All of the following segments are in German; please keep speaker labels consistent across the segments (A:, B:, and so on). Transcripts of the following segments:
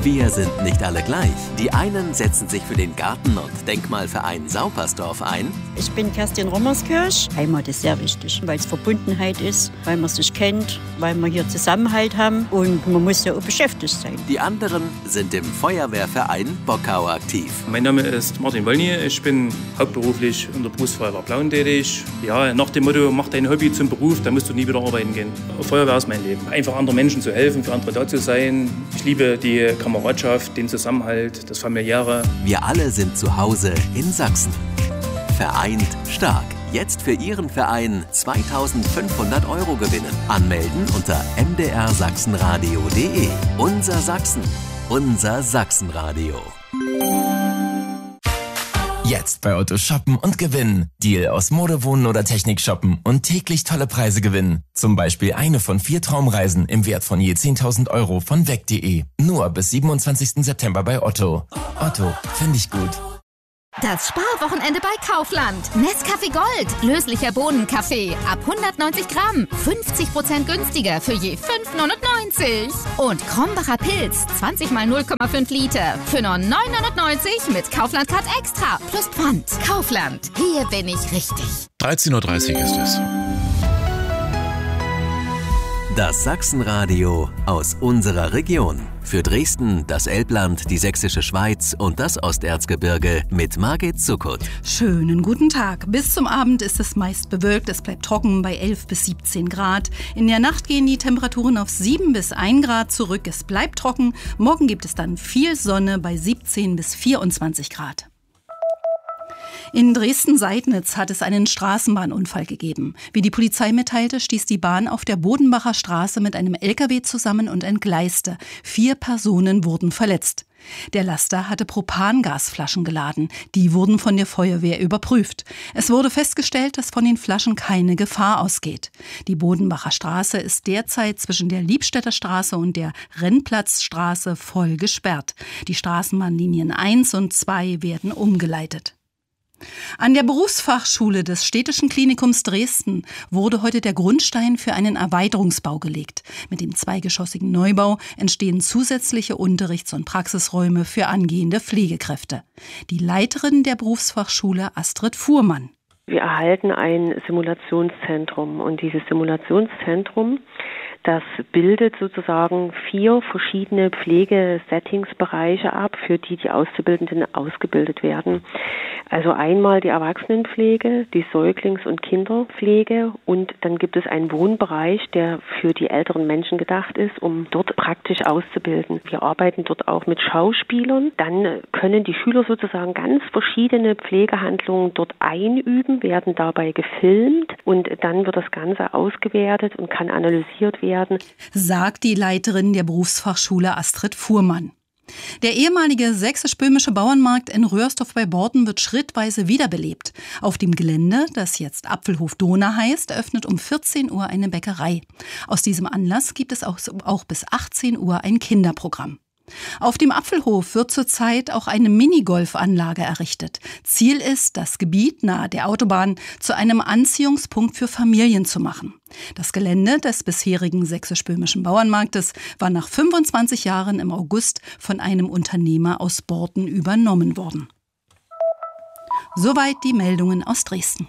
A: Wir sind nicht alle gleich. Die einen setzen sich für den Garten- und Denkmalverein Saupersdorf ein.
B: Ich bin Kerstin Rommerskirch. Heimat ist sehr wichtig, weil es Verbundenheit ist, weil man sich kennt, weil wir hier Zusammenhalt haben und man muss ja auch beschäftigt sein.
A: Die anderen sind im Feuerwehrverein Bockau aktiv.
C: Mein Name ist Martin Wollny. Ich bin hauptberuflich in der Berufsfeuerwehr Plauen tätig. Ja, nach dem Motto, mach dein Hobby zum Beruf, dann musst du nie wieder arbeiten gehen. Feuerwehr ist mein Leben. Einfach anderen Menschen zu helfen, für andere da zu sein. Ich liebe die Kameradschaft, den Zusammenhalt, das Familiäre.
A: Wir alle sind zu Hause in Sachsen. Vereint stark. Jetzt für Ihren Verein 2.500 € gewinnen. Anmelden unter mdrsachsenradio.de. Unser Sachsen. Unser Sachsenradio.
D: Jetzt bei Otto shoppen und gewinnen. Deal aus Mode, Wohnen oder Technik shoppen und täglich tolle Preise gewinnen. Zum Beispiel eine von 4 Traumreisen im Wert von je 10.000 € von weg.de. Nur bis 27. September bei Otto. Otto, finde ich gut.
E: Das Sparwochenende bei Kaufland. Nescafé Gold. Löslicher Bohnenkaffee. Ab 190 Gramm. 50% günstiger für je 5,99 €. Und Krombacher Pilz. 20 mal 0,5 Liter. Für nur 9,99 € mit Kaufland Card Extra. Plus Pfand. Kaufland. Hier bin ich richtig.
F: 13:30 Uhr ist es.
A: Das Sachsenradio aus unserer Region. Für Dresden, das Elbland, die Sächsische Schweiz und das Osterzgebirge mit Margit Zuckert.
G: Schönen guten Tag. Bis zum Abend ist es meist bewölkt. Es bleibt trocken bei 11 bis 17 Grad. In der Nacht gehen die Temperaturen auf 7 bis 1 Grad zurück. Es bleibt trocken. Morgen gibt es dann viel Sonne bei 17 bis 24 Grad. In Dresden-Seidnitz hat es einen Straßenbahnunfall gegeben. Wie die Polizei mitteilte, stieß die Bahn auf der Bodenbacher Straße mit einem LKW zusammen und entgleiste. 4 Personen wurden verletzt. Der Laster hatte Propangasflaschen geladen. Die wurden von der Feuerwehr überprüft. Es wurde festgestellt, dass von den Flaschen keine Gefahr ausgeht. Die Bodenbacher Straße ist derzeit zwischen der Liebstädter Straße und der Rennplatzstraße voll gesperrt. Die Straßenbahnlinien 1 und 2 werden umgeleitet. An der Berufsfachschule des Städtischen Klinikums Dresden wurde heute der Grundstein für einen Erweiterungsbau gelegt. Mit dem zweigeschossigen Neubau entstehen zusätzliche Unterrichts- und Praxisräume für angehende Pflegekräfte. Die Leiterin der Berufsfachschule, Astrid Fuhrmann.
H: Wir erhalten ein Simulationszentrum und dieses Simulationszentrum, das bildet sozusagen 4 verschiedene Pflegesettingsbereiche ab, für die die Auszubildenden ausgebildet werden. Also einmal die Erwachsenenpflege, die Säuglings- und Kinderpflege und dann gibt es einen Wohnbereich, der für die älteren Menschen gedacht ist, um dort praktisch auszubilden. Wir arbeiten dort auch mit Schauspielern. Dann können die Schüler sozusagen ganz verschiedene Pflegehandlungen dort einüben, werden dabei gefilmt und dann wird das Ganze ausgewertet und kann analysiert werden,
G: sagt die Leiterin der Berufsfachschule Astrid Fuhrmann. Der ehemalige sächsisch-böhmische Bauernmarkt in Röhrsdorf bei Borden wird schrittweise wiederbelebt. Auf dem Gelände, das jetzt Apfelhof Dohna heißt, eröffnet um 14 Uhr eine Bäckerei. Aus diesem Anlass gibt es auch bis 18 Uhr ein Kinderprogramm. Auf dem Apfelhof wird zurzeit auch eine Minigolfanlage errichtet. Ziel ist, das Gebiet nahe der Autobahn zu einem Anziehungspunkt für Familien zu machen. Das Gelände des bisherigen sächsisch-böhmischen Bauernmarktes war nach 25 Jahren im August von einem Unternehmer aus Borden übernommen worden. Soweit die Meldungen aus Dresden.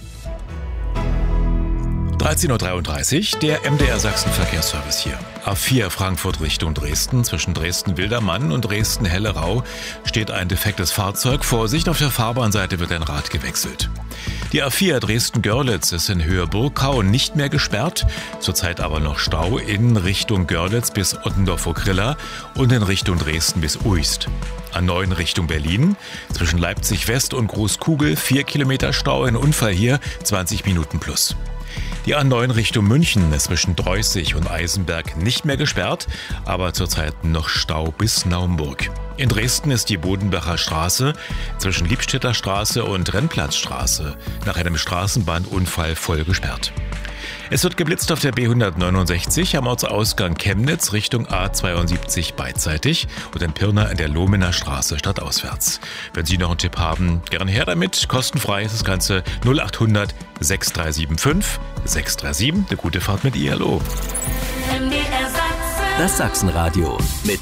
F: 13:33 Uhr, der MDR Sachsen Verkehrsservice hier. A4 Frankfurt Richtung Dresden. Zwischen Dresden-Wildermann und Dresden-Hellerau steht ein defektes Fahrzeug. Vorsicht, auf der Fahrbahnseite wird ein Rad gewechselt. Die A4 Dresden-Görlitz ist in Höhe Burgkau nicht mehr gesperrt. Zurzeit aber noch Stau in Richtung Görlitz bis Ottendorf-Okrilla und in Richtung Dresden bis Uist. A9 Richtung Berlin. Zwischen Leipzig West und Großkugel 4 Kilometer Stau. Ein Unfall hier, 20 Minuten plus. Die A9 Richtung München ist zwischen Dreußig und Eisenberg nicht mehr gesperrt, aber zurzeit noch Stau bis Naumburg. In Dresden ist die Bodenbacher Straße zwischen Liebstädter Straße und Rennplatzstraße nach einem Straßenbahnunfall voll gesperrt. Es wird geblitzt auf der B169 am Ortsausgang Chemnitz Richtung A72 beidseitig und in Pirna an der Lohmener Straße stadtauswärts. Wenn Sie noch einen Tipp haben, gern her damit. Kostenfrei ist das Ganze 0800 6375 637. Eine gute Fahrt mit ILO.
A: Das Sachsenradio mit